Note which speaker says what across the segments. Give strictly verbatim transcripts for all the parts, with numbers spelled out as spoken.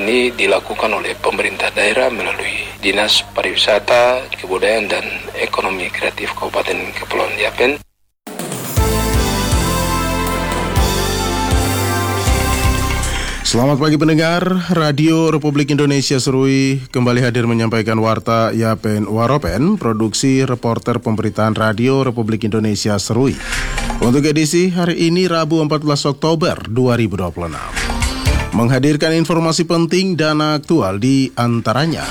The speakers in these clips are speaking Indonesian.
Speaker 1: Ini dilakukan oleh pemerintah daerah melalui Dinas Pariwisata, Kebudayaan dan Ekonomi Kreatif Kabupaten Kepulauan Yapen.
Speaker 2: Selamat pagi pendengar, Radio Republik Indonesia Serui kembali hadir menyampaikan Warta Yapen Waropen, produksi reporter pemberitaan Radio Republik Indonesia Serui. Untuk edisi hari ini Rabu empat belas Oktober dua ribu dua puluh enam. Menghadirkan informasi penting dan aktual di antaranya.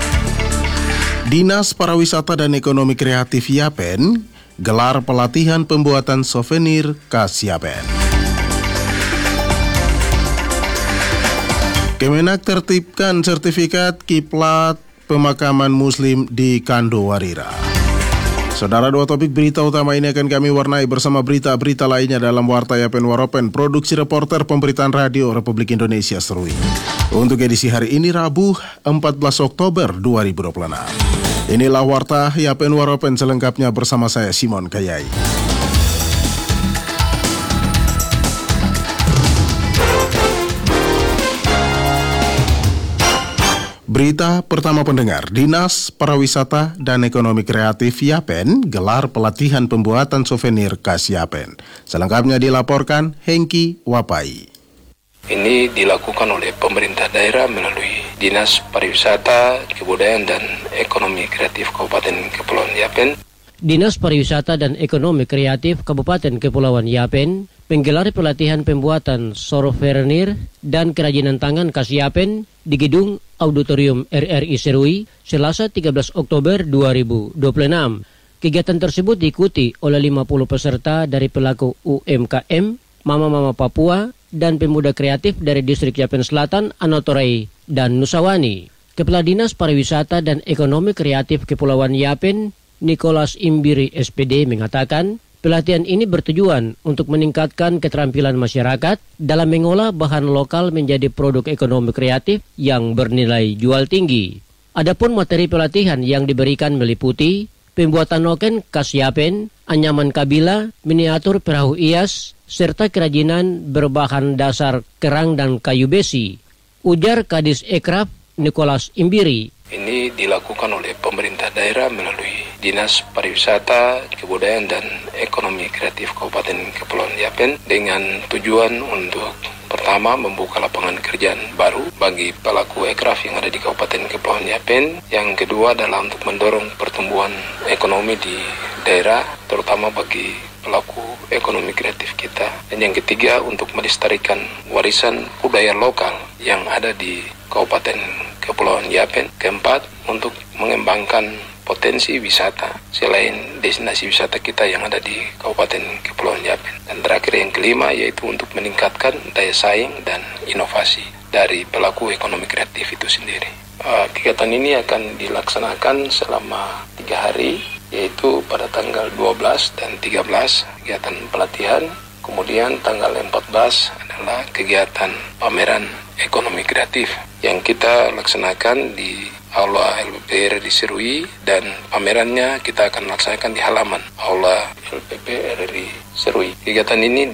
Speaker 2: Dinas Pariwisata dan Ekonomi Kreatif Yapen gelar pelatihan pembuatan souvenir khas Yapen. Kemenak tertibkan sertifikat kiplat pemakaman muslim di Kandowarira. Saudara, dua topik berita utama ini akan kami warnai bersama berita-berita lainnya dalam Warta Yapen Waropen, produksi reporter pemberitaan Radio Republik Indonesia Serui. Untuk edisi hari ini Rabu empat belas Oktober dua ribu dua puluh enam. Inilah Warta Yapen Waropen selengkapnya bersama saya Simon Kayai. Berita pertama pendengar, Dinas Pariwisata dan Ekonomi Kreatif Yapen gelar pelatihan pembuatan souvenir khas Yapen. Selengkapnya dilaporkan Hengki Wapai.
Speaker 1: Ini dilakukan oleh pemerintah daerah melalui Dinas Pariwisata, Kebudayaan dan Ekonomi Kreatif Kabupaten Kepulauan Yapen.
Speaker 3: Dinas Pariwisata dan Ekonomi Kreatif Kabupaten Kepulauan Yapen menggelar pelatihan pembuatan souvenir dan kerajinan tangan khas Yapen di Gedung Auditorium R R I Serui Selasa tiga belas Oktober dua ribu dua puluh enam. Kegiatan tersebut diikuti oleh lima puluh peserta dari pelaku U M K M, mama-mama Papua, dan pemuda kreatif dari distrik Yapen Selatan, Anotorei, dan Nusawani. Kepala Dinas Pariwisata dan Ekonomi Kreatif Kepulauan Yapen, Nicholas Imbiri S P D, mengatakan pelatihan ini bertujuan untuk meningkatkan keterampilan masyarakat dalam mengolah bahan lokal menjadi produk ekonomi kreatif yang bernilai jual tinggi. Adapun materi pelatihan yang diberikan meliputi pembuatan noken khas Yapen, anyaman kabila, miniatur perahu hias, serta kerajinan berbahan dasar kerang dan kayu besi. Ujar Kadis Ekraf Nicholas Imbiri.
Speaker 1: Ini dilakukan oleh pemerintah daerah melalui Dinas Pariwisata, Kebudayaan dan Ekonomi Kreatif Kabupaten Kepulauan Yapen dengan tujuan untuk pertama membuka lapangan kerjaan baru bagi pelaku ekraf yang ada di Kabupaten Kepulauan Yapen. Yang kedua adalah untuk mendorong pertumbuhan ekonomi di daerah, terutama bagi pelaku ekonomi kreatif kita. Dan yang ketiga untuk melestarikan warisan budaya lokal yang ada di Kabupaten Kepulauan Yapen. Keempat, untuk mengembangkan potensi wisata selain destinasi wisata kita yang ada di Kabupaten Kepulauan Yapen. Dan terakhir yang kelima yaitu untuk meningkatkan daya saing dan inovasi dari pelaku ekonomi kreatif itu sendiri. Uh, kegiatan ini akan dilaksanakan selama tiga hari, yaitu pada tanggal dua belas dan tiga belas kegiatan pelatihan. Kemudian tanggal empat belas adalah kegiatan pameran ekonomi kreatif yang kita laksanakan di Aula L P P R di Serui, dan pamerannya kita akan laksanakan di halaman Aula L P P R di Serui. Kegiatan ini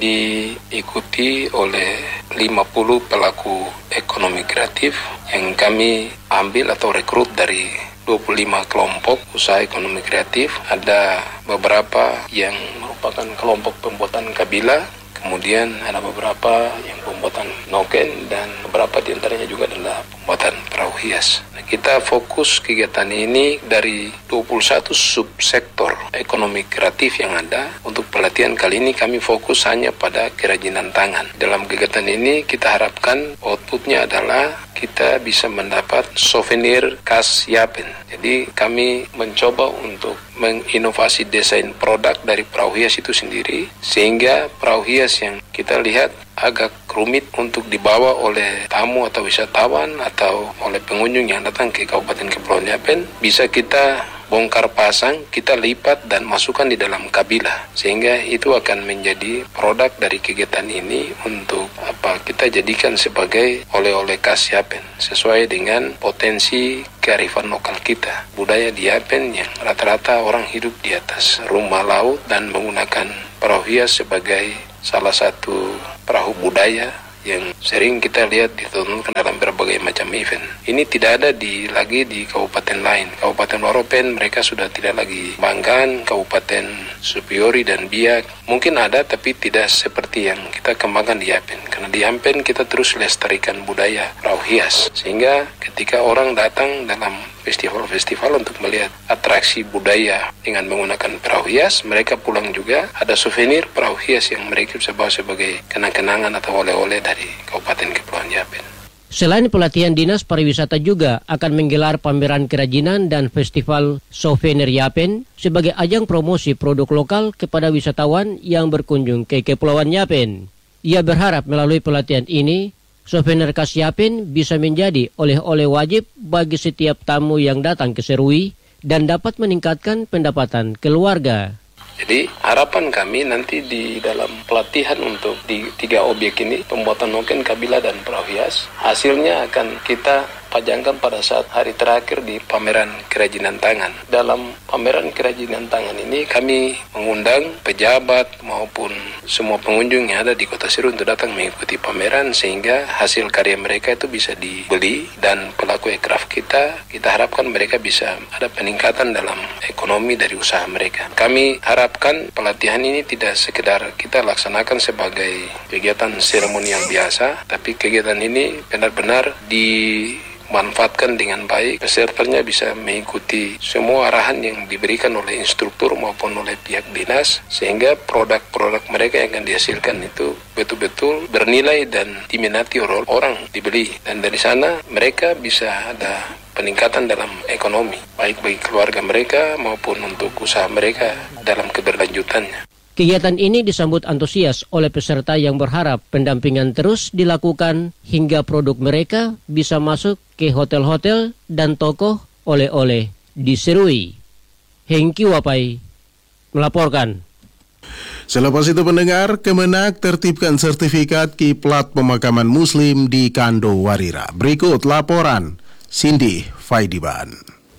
Speaker 1: diikuti oleh lima puluh pelaku ekonomi kreatif yang kami ambil atau rekrut dari dua puluh lima kelompok usaha ekonomi kreatif. Ada beberapa yang merupakan kelompok pembuatan kabila, kemudian ada beberapa yang pembuatan noken, dan beberapa diantaranya juga adalah pembuatan perahu hias. Nah, kita fokus kegiatan ini dari dua puluh satu subsektor ekonomi kreatif yang ada. Untuk pelatihan kali ini kami fokus hanya pada kerajinan tangan. Dalam kegiatan ini kita harapkan outputnya adalah kita bisa mendapat souvenir khas Yapen. Jadi kami mencoba untuk menginovasi desain produk dari perahu hias itu sendiri, sehingga perahu hias yang kita lihat agak rumit untuk dibawa oleh tamu atau wisatawan atau oleh pengunjung yang datang ke Kabupaten Kepulauan Yapen bisa kita bongkar pasang, kita lipat dan masukkan di dalam kabilah, sehingga itu akan menjadi produk dari kegiatan ini untuk apa kita jadikan sebagai oleh-oleh khas Yapen sesuai dengan potensi kearifan lokal kita, budaya di Yapen yang rata-rata orang hidup di atas rumah laut dan menggunakan perahu hias sebagai salah satu perahu budaya yang sering kita lihat ditontonkan dalam berbagai macam event. Ini tidak ada di lagi di kabupaten lain. Kabupaten Waropen mereka sudah tidak lagi kembangkan, Kabupaten Supiori dan Biak mungkin ada tapi tidak seperti yang kita kembangkan di Yapen. Karena di Yapen kita terus lestarikan budaya perahu hias, sehingga ketika orang datang dalam festival-festival untuk melihat atraksi budaya dengan menggunakan perahu hias, mereka pulang juga ada souvenir perahu hias yang mereka bisa bawa sebagai kenang-kenangan atau oleh-oleh dari Kabupaten Kepulauan Yapen.
Speaker 3: Selain pelatihan, Dinas Pariwisata juga akan menggelar pameran kerajinan dan festival souvenir Yapen sebagai ajang promosi produk lokal kepada wisatawan yang berkunjung ke Kepulauan Yapen. Ia berharap melalui pelatihan ini, souvenir khas Yapen bisa menjadi oleh-oleh wajib bagi setiap tamu yang datang ke Serui dan dapat meningkatkan pendapatan keluarga.
Speaker 1: Jadi harapan kami nanti di dalam pelatihan untuk di tiga objek ini, pembuatan noken, kabila, dan perahu hias, hasilnya akan kita pajangkan pada saat hari terakhir di pameran kerajinan tangan. Dalam pameran kerajinan tangan ini kami mengundang pejabat maupun semua pengunjung yang ada di Kota Serui untuk datang mengikuti pameran, sehingga hasil karya mereka itu bisa dibeli, dan pelaku ekraf kita, kita harapkan mereka bisa ada peningkatan dalam ekonomi dari usaha mereka. Kami harapkan pelatihan ini tidak sekedar kita laksanakan sebagai kegiatan seremonial biasa, tapi kegiatan ini benar-benar di manfaatkan dengan baik, pesertanya bisa mengikuti semua arahan yang diberikan oleh instruktur maupun oleh pihak dinas, sehingga produk-produk mereka yang akan dihasilkan itu betul-betul bernilai dan diminati oleh orang, dibeli, dan dari sana mereka bisa ada peningkatan dalam ekonomi, baik bagi keluarga mereka maupun untuk usaha mereka dalam keberlanjutannya.
Speaker 3: Kegiatan ini disambut antusias oleh peserta yang berharap pendampingan terus dilakukan hingga produk mereka bisa masuk ke hotel-hotel dan toko oleh-oleh di Serui. Hengki Wapai melaporkan.
Speaker 2: Selepas itu pendengar, Kemenak tertibkan sertifikat kiplat pemakaman Muslim di Kando Warira. Berikut laporan Cindy Faidiban.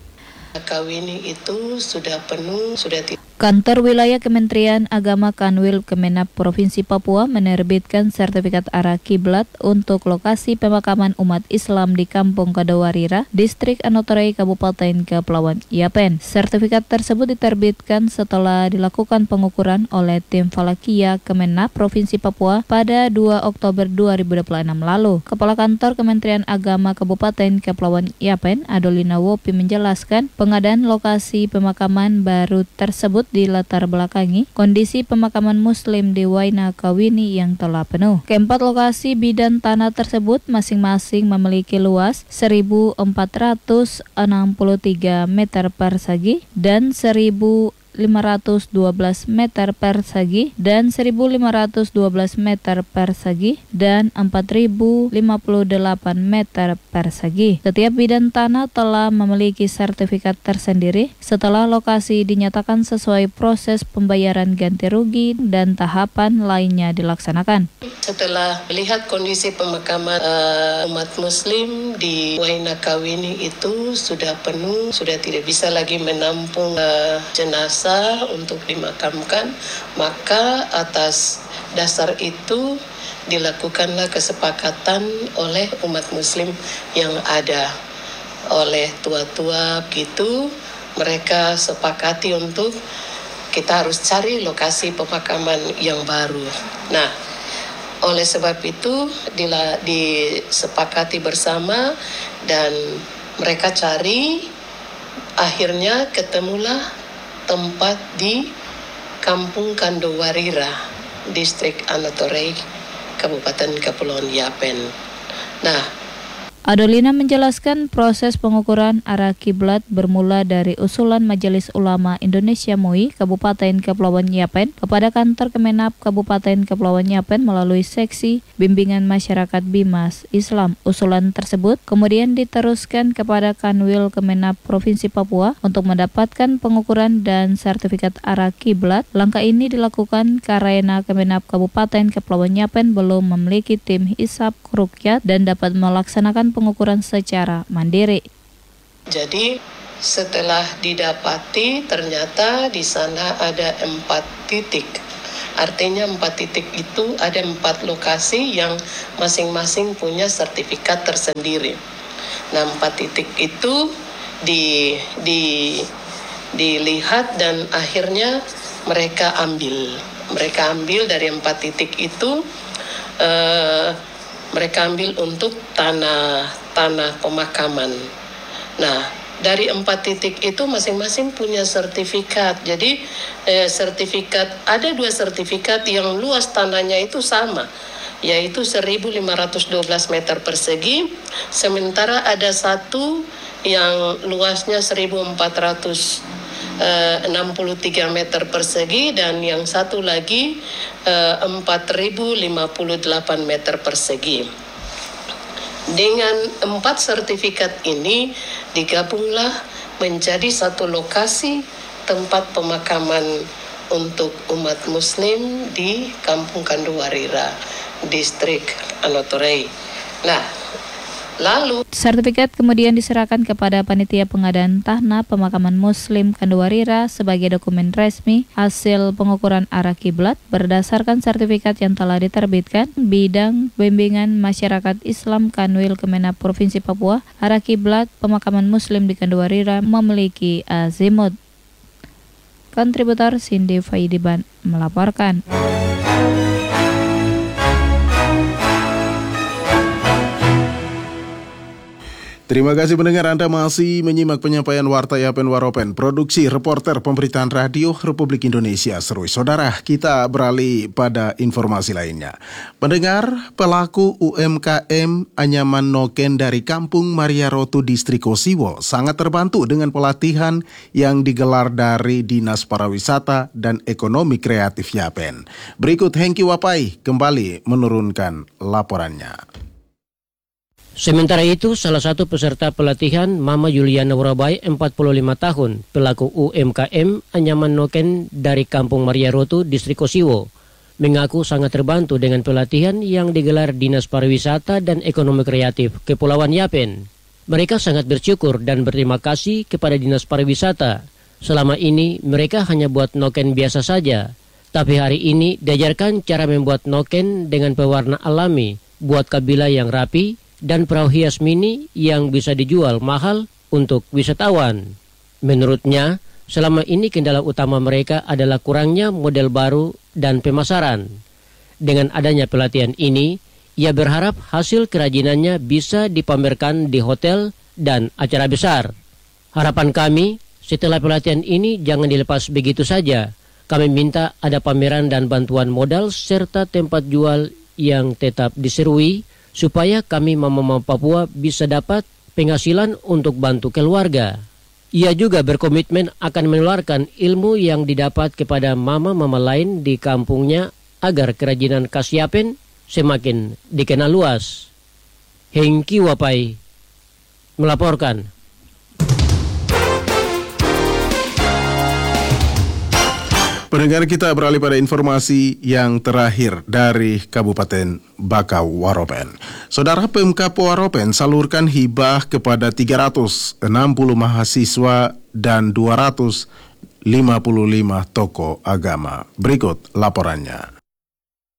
Speaker 4: Kawini itu sudah penuh, sudah tidak.
Speaker 5: Kantor Wilayah Kementerian Agama Kanwil Kemenak Provinsi Papua menerbitkan sertifikat arah kiblat untuk lokasi pemakaman umat Islam di Kampung Kadawarira, Distrik Anotorei, Kabupaten Kepulauan Yapen. Sertifikat tersebut diterbitkan setelah dilakukan pengukuran oleh tim Falakia Kemenak Provinsi Papua pada dua Oktober dua ribu dua puluh enam lalu. Kepala Kantor Kementerian Agama Kabupaten Kepulauan Yapen, Adolina Wopi, menjelaskan pengadaan lokasi pemakaman baru tersebut dilatar belakangi kondisi pemakaman Muslim di Waina Kawini yang telah penuh. Keempat lokasi bidan tanah tersebut masing-masing memiliki luas seribu empat ratus enam puluh tiga meter persegi dan seribu lima ratus dua belas meter persegi dan seribu lima ratus dua belas meter persegi dan empat ribu lima puluh delapan meter persegi. Setiap bidan tanah telah memiliki sertifikat tersendiri setelah lokasi dinyatakan sesuai proses pembayaran ganti rugi dan tahapan lainnya dilaksanakan.
Speaker 4: Setelah melihat kondisi pemakaman uh, umat Muslim di Waina Kawini itu sudah penuh, sudah tidak bisa lagi menampung uh, jenazah untuk dimakamkan, maka atas dasar itu dilakukanlah kesepakatan oleh umat Muslim yang ada, oleh tua-tua gitu, mereka sepakati untuk kita harus cari lokasi pemakaman yang baru. Nah, oleh sebab itu disepakati bersama dan mereka cari, akhirnya ketemulah tempat di Kampung Kandowarira, Distrik Anotorei, Kabupaten Kepulauan Yapen. Nah,
Speaker 5: Adolina menjelaskan proses pengukuran arah kiblat bermula dari usulan Majelis Ulama Indonesia M U I Kabupaten Kepulauan Yapen kepada Kantor Kemenap Kabupaten Kepulauan Yapen melalui Seksi Bimbingan Masyarakat Bimas Islam. Usulan tersebut kemudian diteruskan kepada Kanwil Kemenap Provinsi Papua untuk mendapatkan pengukuran dan sertifikat arah kiblat. Langkah ini dilakukan karena Kemenap Kabupaten Kepulauan Yapen belum memiliki tim hisab rukyat dan dapat melaksanakan pengukuran secara mandiri.
Speaker 4: Jadi setelah didapati ternyata di sana ada empat titik Artinya empat titik itu ada empat lokasi yang masing-masing punya sertifikat tersendiri. Nah, empat titik itu di, di, dilihat dan akhirnya mereka ambil. Mereka ambil dari empat titik itu, uh, mereka ambil untuk tanah tanah pemakaman. Nah, dari empat titik itu masing-masing punya sertifikat. Jadi eh, sertifikat, ada dua sertifikat yang luas tanahnya itu sama, yaitu seribu lima ratus dua belas meter persegi, sementara ada satu yang luasnya seribu empat ratus enam puluh tiga meter persegi dan yang satu lagi eh, empat ribu lima puluh delapan meter persegi. Dengan empat sertifikat ini digabunglah menjadi satu lokasi tempat pemakaman untuk umat Muslim di Kampung Kandowarira, Distrik Anotorei. Nah, lalu
Speaker 5: sertifikat kemudian diserahkan kepada panitia pengadaan tanah pemakaman Muslim Kandowarira sebagai dokumen resmi hasil pengukuran arah kiblat berdasarkan sertifikat yang telah diterbitkan Bidang Bimbingan Masyarakat Islam Kanwil Kemenap Provinsi Papua. Arah kiblat pemakaman Muslim di Kandowarira memiliki azimut. Kontributor Cindy Faidiban melaporkan.
Speaker 2: Terima kasih pendengar, Anda masih menyimak penyampaian Warta Yapen Waropen, produksi reporter pemberitaan radio Republik Indonesia Serui. Saudara, kita beralih pada informasi lainnya. Pendengar, pelaku U M K M Anyaman Noken dari Kampung Maria Rotu Distrik Osiwo sangat terbantu dengan pelatihan yang digelar dari Dinas Pariwisata dan Ekonomi Kreatif Yapen. Berikut Hengki Wapai kembali menurunkan laporannya.
Speaker 3: Sementara itu, salah satu peserta pelatihan, Mama Juliana Wurabai, empat puluh lima tahun, pelaku U M K M Anyaman Noken dari Kampung Maria Rotu, Distrik Osiwo, mengaku sangat terbantu dengan pelatihan yang digelar Dinas Pariwisata dan Ekonomi Kreatif Kepulauan Yapen. Mereka sangat bersyukur dan berterima kasih kepada Dinas Pariwisata. Selama ini mereka hanya buat noken biasa saja, tapi hari ini diajarkan cara membuat noken dengan pewarna alami, buat kabilah yang rapi, dan perahu hias mini yang bisa dijual mahal untuk wisatawan. Menurutnya, selama ini kendala utama mereka adalah kurangnya model baru dan pemasaran. Dengan adanya pelatihan ini, ia berharap hasil kerajinannya bisa dipamerkan di hotel dan acara besar. Harapan kami, setelah pelatihan ini jangan dilepas begitu saja. Kami minta ada pameran dan bantuan modal serta tempat jual yang tetap diserui, supaya kami Mama-Mama Papua bisa dapat penghasilan untuk bantu keluarga. Ia juga berkomitmen akan menularkan ilmu yang didapat kepada Mama-Mama lain di kampungnya agar kerajinan khas Yapen semakin dikenal luas. Hengki Wapai melaporkan.
Speaker 2: Pendengar, kita beralih pada informasi yang terakhir dari Kabupaten Bakau Waropen. Saudara, Pemkab Waropen salurkan hibah kepada tiga ratus enam puluh mahasiswa dan dua ratus lima puluh lima tokoh agama. Berikut laporannya.